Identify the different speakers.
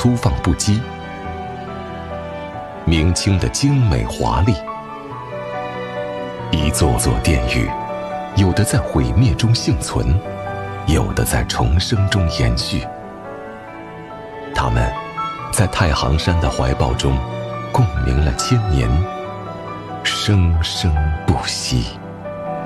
Speaker 1: 粗放不羁，明清的精美华丽。一座座殿宇，有的在毁灭中幸存，有的在重生中延续。它们在太行山的怀抱中共鸣了千年，生生不息。